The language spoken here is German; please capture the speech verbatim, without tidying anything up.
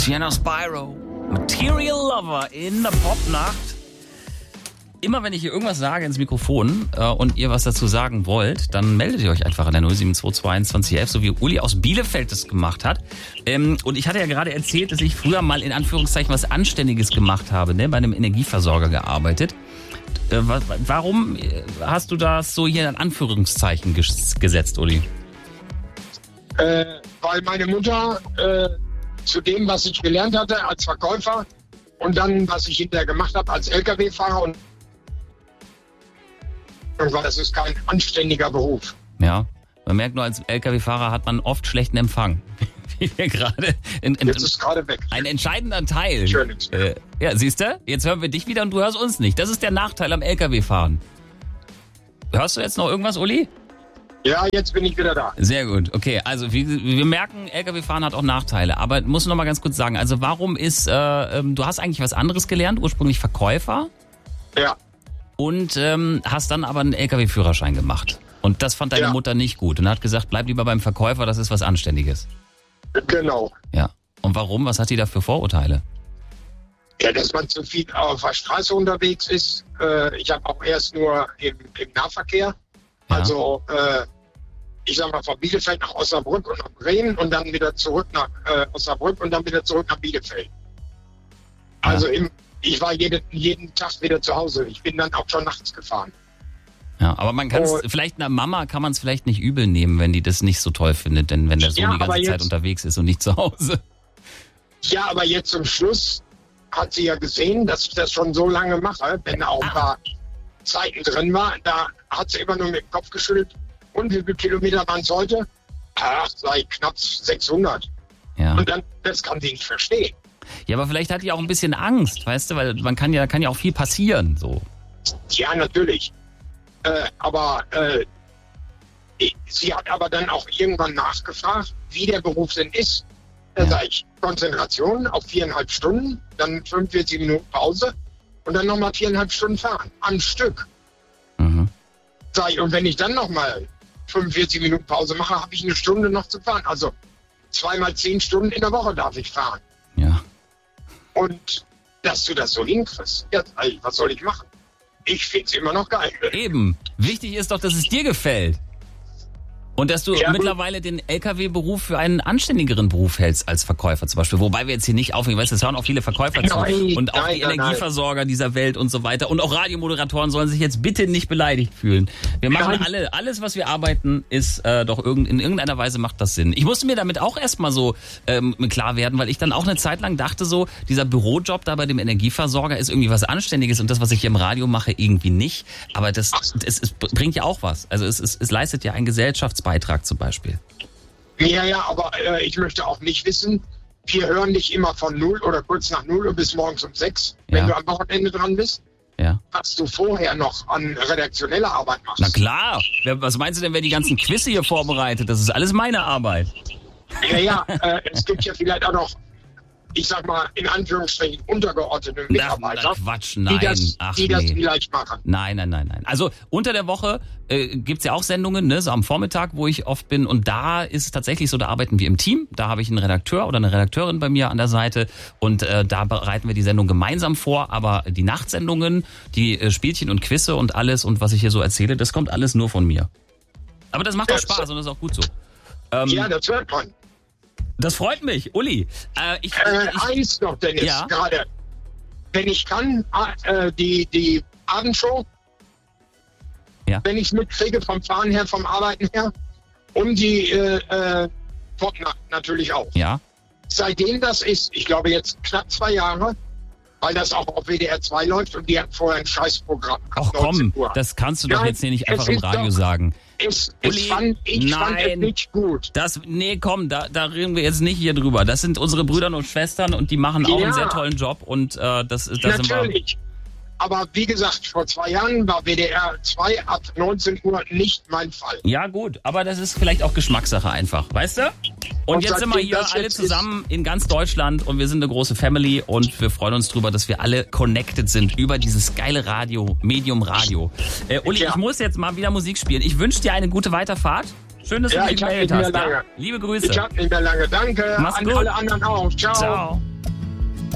Sienna Spyro, Material Lover in der Popnacht. Immer wenn ich hier irgendwas sage ins Mikrofon äh, und ihr was dazu sagen wollt, dann meldet ihr euch einfach an der null sieben zwei zwei einundzwanzig elf, so wie Uli aus Bielefeld das gemacht hat. Ähm, und ich hatte ja gerade erzählt, dass ich früher mal in Anführungszeichen was Anständiges gemacht habe, ne, bei einem Energieversorger gearbeitet. Äh, wa- warum hast du das so hier in Anführungszeichen ges- gesetzt, Uli? Äh, weil meine Mutter äh, zu dem, was ich gelernt hatte als Verkäufer und dann, was ich hinterher gemacht habe als L K W-Fahrer und weil das ist kein anständiger Beruf. Ja, man merkt nur, als L K W-Fahrer hat man oft schlechten Empfang. Wie wir gerade. In, in, Jetzt ist gerade weg. Ein entscheidender Teil. Schön. Äh, ja, siehst du? Jetzt hören wir dich wieder und du hörst uns nicht. Das ist der Nachteil am L K W-Fahren. Hörst du jetzt noch irgendwas, Uli? Ja, jetzt bin ich wieder da. Sehr gut. Okay, also wir, wir merken, L K W-Fahren hat auch Nachteile. Aber musst du noch mal ganz kurz sagen, also warum ist, äh, ähm, du hast eigentlich was anderes gelernt, ursprünglich Verkäufer. Ja. Und ähm, hast dann aber einen L K W-Führerschein gemacht. Und das fand deine Ja. Mutter nicht gut und hat gesagt, bleib lieber beim Verkäufer, das ist was Anständiges. Genau. Ja. Und warum? Was hat die da für Vorurteile? Ja, dass man zu viel auf der Straße unterwegs ist. Äh, ich habe auch erst nur im, im Nahverkehr. Ja. Also, äh, ich sag mal, von Bielefeld nach Osnabrück und nach Bremen und dann wieder zurück nach äh, Osnabrück und dann wieder zurück nach Bielefeld. Also im, ich war jede, jeden Tag wieder zu Hause. Ich bin dann auch schon nachts gefahren. Ja, aber man kann es, Oh. vielleicht einer Mama kann man es vielleicht nicht übel nehmen, wenn die das nicht so toll findet, denn wenn der Sohn Ja, die ganze aber Zeit jetzt- unterwegs ist und nicht zu Hause. Ja, aber jetzt zum Schluss hat sie ja gesehen, dass ich das schon so lange mache, wenn auch ein paar Zeiten drin war. Da hat sie immer nur mit dem Kopf geschüttelt. Und wie viele Kilometer waren es heute? Ach, sei knapp sechshundert. Ja. Und dann, das kann sie nicht verstehen. Ja, aber vielleicht hat die auch ein bisschen Angst, weißt du, weil man kann ja, kann ja auch viel passieren, so. Ja, natürlich. Äh, aber äh, ich- sie hat aber dann auch irgendwann nachgefragt, wie der Beruf denn ist. Da Ja. sage ich, Konzentration auf viereinhalb Stunden, dann fünfundvierzig Minuten Pause und dann nochmal viereinhalb Stunden fahren, am Stück. Mhm. Sag ich, und wenn ich dann nochmal fünfundvierzig Minuten Pause mache, habe ich eine Stunde noch zu fahren. Also zweimal zehn Stunden in der Woche darf ich fahren. Ja. Und dass du das so hinkriegst, ja, ey, was soll ich machen? Ich finde es immer noch geil. Eben. Wichtig ist doch, dass es dir gefällt. Und dass du Ja, gut. mittlerweile den L K W-Beruf für einen anständigeren Beruf hältst als Verkäufer zum Beispiel. Wobei wir jetzt hier nicht aufhören, weißt du, es hören auch viele Verkäufer zu. Nein, Und auch nein, die nein, Energieversorger dieser Welt und so weiter. Und auch Radiomoderatoren sollen sich jetzt bitte nicht beleidigt fühlen. Wir machen Nein. alle, alles, was wir arbeiten, ist äh, doch irgend, in irgendeiner Weise macht das Sinn. Ich musste mir damit auch erstmal so ähm, klar werden, weil ich dann auch eine Zeit lang dachte so, dieser Bürojob da bei dem Energieversorger ist irgendwie was Anständiges und das, was ich hier im Radio mache, irgendwie nicht. Aber das, es, es bringt ja auch was. Also es, es, es leistet ja einen Gesellschaftsbeitrag zum Beispiel. Ja, ja, aber äh, ich möchte auch nicht wissen, wir hören nicht immer von null oder kurz nach null Uhr bis morgens um sechs, wenn Ja. du am Wochenende dran bist, Ja. was du vorher noch an redaktioneller Arbeit machst. Na klar. Wer, was meinst du denn, wer die ganzen Quizze hier vorbereitet? Das ist alles meine Arbeit. Ja, ja, äh, es gibt ja vielleicht auch noch, ich sag mal, in Anführungsstrichen untergeordnete Na, Mitarbeiter, na Quatsch, nein. die das, Ach, die das nee. vielleicht machen. Nein, nein, nein, nein. Also unter der Woche äh, gibt's ja auch Sendungen, ne, so am Vormittag, wo ich oft bin. Und da ist es tatsächlich so, da arbeiten wir im Team. Da habe ich einen Redakteur oder eine Redakteurin bei mir an der Seite. Und äh, da bereiten wir die Sendung gemeinsam vor. Aber die Nachtsendungen, die äh, Spielchen und Quizze und alles und was ich hier so erzähle, das kommt alles nur von mir. Aber das macht doch Ja, Spaß und das ist auch gut so. Ähm, Ja, das hört man. Das freut mich. Uli, äh, ich, Äh, ich, eins noch, Dennis, Ja. gerade. Wenn ich kann, äh, die, die Abendshow, Ja. wenn ich es mitkriege, vom Fahren her, vom Arbeiten her, und die äh, äh, Popnacht natürlich auch. ja. Seitdem das ist, ich glaube jetzt knapp zwei Jahre, weil das auch auf W D R zwei läuft und die hat vorher ein Scheißprogramm. ab Ach komm, neunzehn Uhr. das kannst du doch Nein, jetzt hier nicht es einfach im ist Radio doch- sagen. Ich, Uli, ich, fand, ich fand es nein. nicht gut. Das, nee, komm, da, da reden wir jetzt nicht hier drüber. Das sind unsere Brüder und Schwestern und die machen auch Ja. einen sehr tollen Job und äh, das ist, da sind wir. Natürlich. Aber wie gesagt, vor zwei Jahren war W D R zwei ab neunzehn Uhr nicht mein Fall. Ja gut, aber das ist vielleicht auch Geschmackssache einfach, weißt du? Und, Und jetzt sind wir seitdem hier das alle jetzt zusammen in ganz Deutschland und wir sind eine große Family und wir freuen uns drüber, dass wir alle connected sind über dieses geile Radio, Medium Radio. Äh, Uli, Ja. ich muss jetzt mal wieder Musik spielen. Ich wünsche dir eine gute Weiterfahrt. Schön, dass Ja, du dich ich hab gemeldet nicht mehr hast. Ja? lange. Liebe Grüße. Ich hab nicht mehr lange. Danke Mach's an gut. alle anderen auch. Ciao. Ciao.